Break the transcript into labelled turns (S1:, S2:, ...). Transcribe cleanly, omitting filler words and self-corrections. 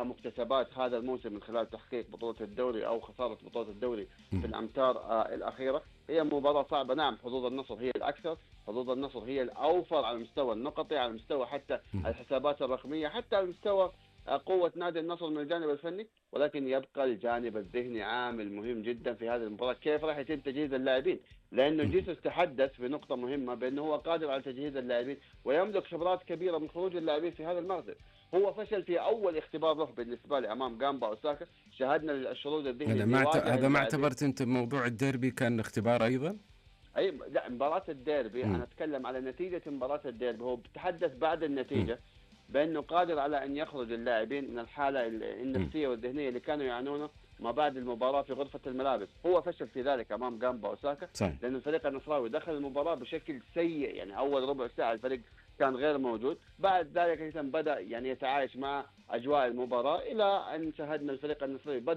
S1: مكتسبات هذا الموسم من خلال تحقيق بطولة الدوري أو خسارة بطولة الدوري في
S2: مم.
S1: الأمتار الأخيرة. هي مباراة صعبة، نعم حظوظ النصر هي الأكثر، حظوظ النصر هي الأوفر على المستوى النقطي، على المستوى حتى
S2: مم.
S1: الحسابات الرقمية، حتى على مستوى قوة نادي النصر من الجانب الفني. ولكن يبقى الجانب الذهني عامل مهم جدا في هذه المباراة، كيف راح يتم تجهيز اللاعبين، لأنه
S2: مم.
S1: جيسوس تحدث في نقطة مهمة بأنه هو قادر على تجهيز اللاعبين ويملك خبرات كبيرة من خروج اللاعبين في هذا المركز. هو فشل في أول اختبار له بالنسبة لي أمام جامبا أوساكا، شاهدنا الشرود الذهني اللي واجه
S2: هذا ما
S1: اللاعبين.
S2: اعتبرت أنت موضوع الديربي كان اختبار أيضا؟
S1: اي لا، مباراة الديربي
S2: مم.
S1: انا اتكلم على نتيجة مباراة الديربي، هو بتحدث بعد
S2: مم.
S1: النتيجة بانه قادر على ان يخرج اللاعبين من الحالة
S2: مم.
S1: النفسية والذهنية اللي كانوا يعانونها ما بعد المباراة في غرفة الملابس. هو فشل في ذلك امام جامبا اوساكا،
S2: صحيح.
S1: لان الفريق النصراوي دخل المباراة بشكل سيء، يعني اول ربع ساعة الفريق كان غير موجود، بعد ذلك بدأ يعني يتعايش مع اجواء المباراة الى ان شاهدنا الفريق النصراوي